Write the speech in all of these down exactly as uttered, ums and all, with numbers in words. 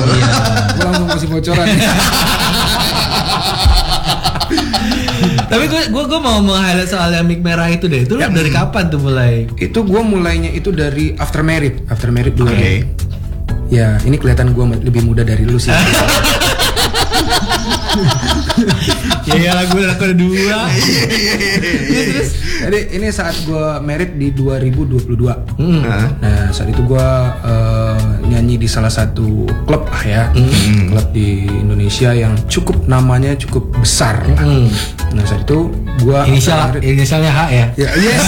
Iya. Gue langsung kasih bocoran. Tapi gue gue gue mau meng-highlight soal yang mic merah itu deh. Itu ya. Dari kapan tuh mulai? Itu gue mulainya itu dari After Merit. After Merit dua. Oke. Okay. Ya, ini kelihatan gue lebih muda dari lu sih. Ya ya lagu aku ada dua. Terus jadi ini saat gue merit di dua ribu dua puluh dua. Hmm. Nah saat itu gue uh, nyanyi di salah satu klub ah ya, hmm. klub di Indonesia yang cukup namanya cukup besar. Hmm. Nah saat itu gue inisial inisialnya H ya. Ya yes.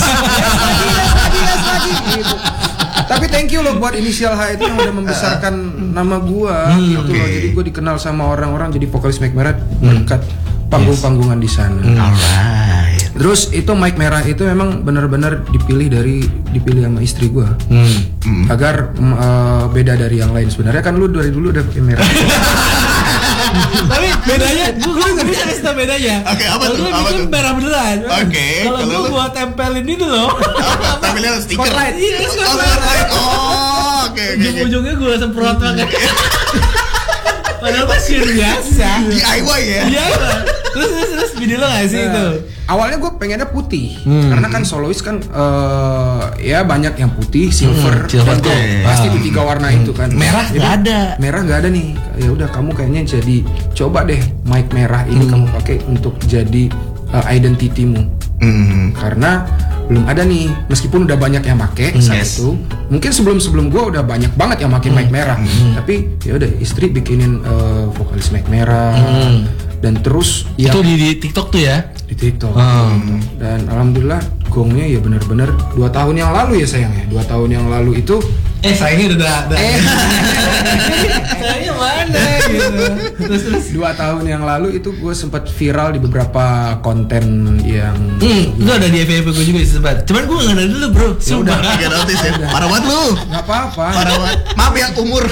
Gitu. Tapi thank you loh buat inisial H itu yang udah membesarkan uh, nama gua hmm, gitu okay. loh. Jadi gua dikenal sama orang-orang jadi vokalis Mike Merah berkat hmm. panggung-panggungan yes. di sana. Hmm. Alright. Terus itu Mike Merah itu memang benar-benar dipilih dari dipilih sama istri gua. Hmm. Hmm. Agar uh, beda dari yang lain. Sebenarnya kan lu dari dulu udah pakai merah. Tapi bedanya, gue nggak bisa kasih tau bedanya. Oke, okay, apa tuh? Kalau itu merah beneran. Oke. Okay, kalau gue lu... buat tempelin itu loh. Tempelin stiker. Spotlight. Iya, spotlight. Oh, oke. Ujung-ujungnya gue semprot banget. Padahal pasir biasa. D I Y ya. Iya. Terus terus terus video lo nggak sih uh, itu? Awalnya gue pengennya putih, hmm. karena kan solois kan uh, ya banyak yang putih, silver, hmm, silver dan gold. Pasti di tiga warna hmm. itu kan. Merah nggak ada. Merah nggak ada nih. Ya udah kamu kayaknya jadi coba deh mic merah ini hmm. kamu pakai untuk jadi uh, identitimu. Hmm. Karena belum ada nih, meskipun udah banyak yang pakai hmm. saat yes. itu. Mungkin sebelum-sebelum gue udah banyak banget yang pakai hmm. mic merah. Hmm. Tapi ya udah istri bikinin uh, vokalis mic merah. Hmm. Dan terus itu yang, di, di TikTok tuh ya? Di TikTok. Hmm. Dan alhamdulillah gongnya ya benar-benar dua tahun yang lalu ya sayang ya. Dua tahun yang lalu itu eh sayangnya udah udah. Eh. Sayangnya mana gitu. Terus terus dua tahun yang lalu itu gue sempat viral di beberapa konten yang. Hmm, itu ada di F Y P gue juga sempat. Cuman gue nggak ada dulu bro. Sumpah. Gak notice ya. Parah banget lu. Gak apa-apa. Parah banget. Maaf ya umur.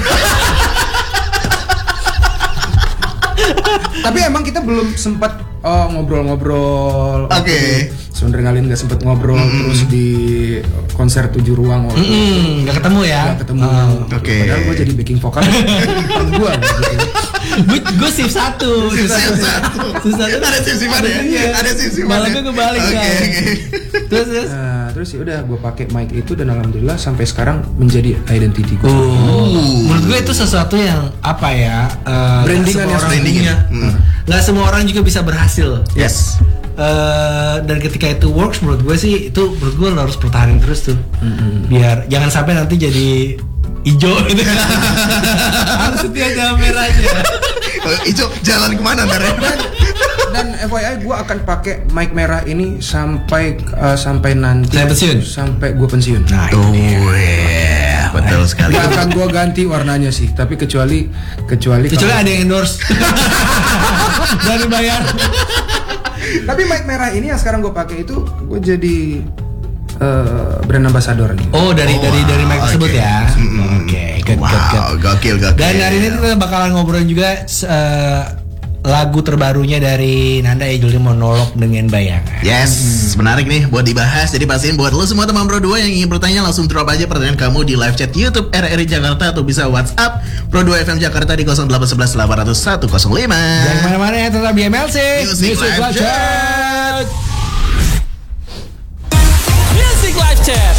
Tapi emang kita belum sempat oh, ngobrol-ngobrol. Oke. Okay. Sebenernya kalian nggak sempet ngobrol mm. terus di konser tujuh ruang waktu mm, itu. Nggak ketemu ya? Nggak ketemu. Oh, Oke. Okay. Padahal gue jadi backing vokal depan gue. Gue gue shift satu. Shift satu. Shift satu. Ada shift shiftan ya? Ada shift shiftan. Malamnya gue balik kan. Oke. Terus terus. Nah, terus ya udah gue pakai mic itu dan alhamdulillah sampai sekarang menjadi identity gue. Oh. Menurut gue itu sesuatu yang apa ya? Uh, brandingannya. Brandingnya. Hmm. Gak semua orang juga bisa berhasil. Yes. Uh, dan ketika itu works menurut gue sih itu menurut gue harus pertahanin terus tuh mm-hmm. biar jangan sampai nanti jadi hijau gitu. Harus setia jalan merah aja. Hijau jalan kemana ntar ya? Dan, dan F Y I gue akan pakai mic merah ini sampai uh, sampai nanti sampai pensiun sampai gue pensiun. Nah oh, yeah. Betul sekali. Gak akan gue ganti warnanya sih, tapi kecuali kecuali kecuali kalau... ada yang endorse dari bayar. Tapi mic merah ini yang sekarang gue pakai itu gue jadi uh, brand ambassador nih. Oh dari oh, dari dari mic okay. tersebut ya. Mm-hmm. Oke, okay, good, wow, good, good. Gokil, gokil. Dan hari ini kita bakalan ngobrolin juga uh, lagu terbarunya dari Nanda ya, judulnya Monolog Dengan Bayangan. Yes, hmm. menarik nih buat dibahas. Jadi pastiin buat lo semua teman Pro dua yang ingin bertanya langsung drop aja pertanyaan kamu di live chat YouTube R R I Jakarta atau bisa WhatsApp Pro dua F M Jakarta di nol delapan satu satu delapan nol nol satu nol lima. Jangan kemana-mana ya, tetap di M L C Music, Music Live Chat. Music Live Chat.